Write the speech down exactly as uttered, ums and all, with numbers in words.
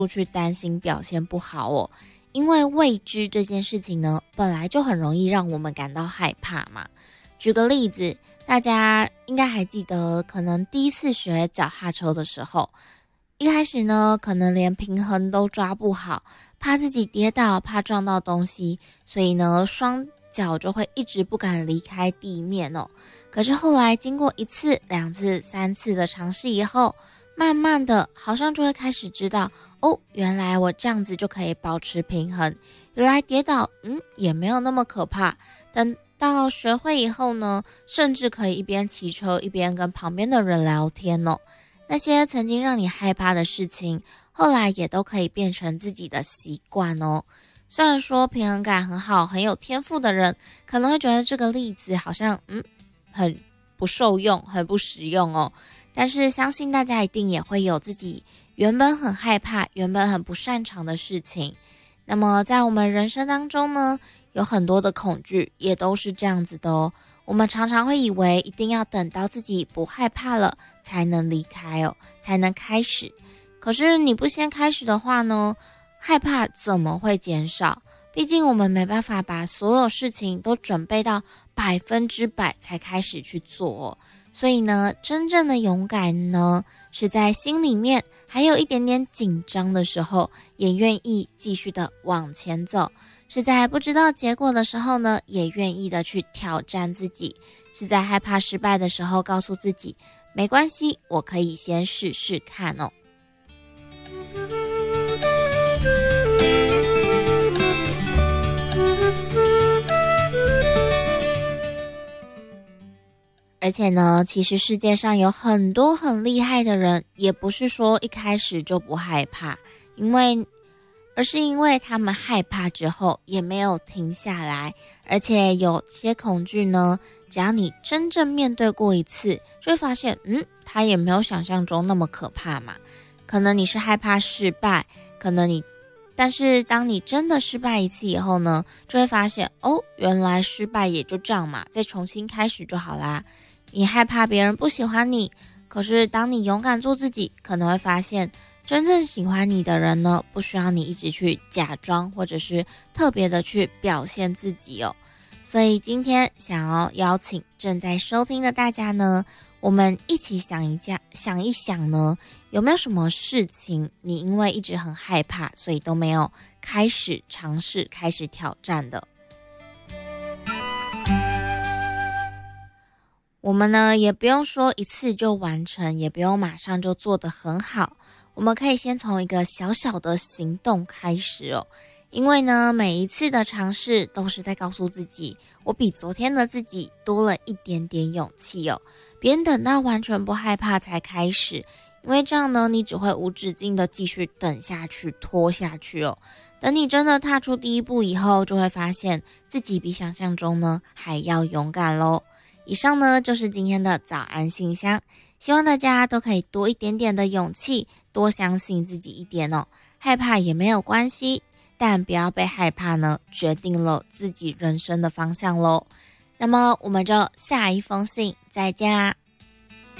处去担心表现不好哦。因为未知这件事情呢，本来就很容易让我们感到害怕嘛。举个例子，大家应该还记得，可能第一次学脚踏车的时候，一开始呢，可能连平衡都抓不好，怕自己跌倒，怕撞到东西，所以呢，双脚就会一直不敢离开地面哦。可是后来经过一次、两次、三次的尝试以后，慢慢的好像就会开始知道，哦，原来我这样子就可以保持平衡，原来跌倒嗯也没有那么可怕。等到学会以后呢，甚至可以一边骑车一边跟旁边的人聊天哦。那些曾经让你害怕的事情，后来也都可以变成自己的习惯哦。虽然说平衡感很好、很有天赋的人，可能会觉得这个例子好像嗯很不受用、很不实用哦。但是相信大家一定也会有自己原本很害怕、原本很不擅长的事情。那么在我们人生当中呢，有很多的恐惧也都是这样子的哦。我们常常会以为一定要等到自己不害怕了才能离开哦，才能开始。可是你不先开始的话呢，害怕怎么会减少？毕竟我们没办法把所有事情都准备到百分之百才开始去做哦。所以呢，真正的勇敢呢，是在心里面还有一点点紧张的时候，也愿意继续的往前走；是在不知道结果的时候呢，也愿意的去挑战自己；是在害怕失败的时候，告诉自己没关系，我可以先试试看哦。而且呢，其实世界上有很多很厉害的人，也不是说一开始就不害怕，因为而是因为他们害怕之后也没有停下来。而且有些恐惧呢，只要你真正面对过一次，就会发现嗯，它也没有想象中那么可怕嘛。可能你是害怕失败，可能你但是当你真的失败一次以后呢，就会发现哦，原来失败也就这样嘛，再重新开始就好啦。你害怕别人不喜欢你，可是当你勇敢做自己，可能会发现真正喜欢你的人呢，不需要你一直去假装，或者是特别的去表现自己哦。所以今天想要邀请正在收听的大家呢，我们一起想一下，想一想呢，有没有什么事情你因为一直很害怕，所以都没有开始尝试、开始挑战的。我们呢也不用说一次就完成，也不用马上就做得很好，我们可以先从一个小小的行动开始哦。因为呢，每一次的尝试都是在告诉自己，我比昨天的自己多了一点点勇气哦。别人等到完全不害怕才开始，因为这样呢，你只会无止境的继续等下去、拖下去哦。等你真的踏出第一步以后，就会发现自己比想象中呢还要勇敢咯。以上呢就是今天的早安信箱，希望大家都可以多一点点的勇气，多相信自己一点哦。害怕也没有关系，但不要被害怕呢决定了自己人生的方向咯。那么我们就下一封信再见啦。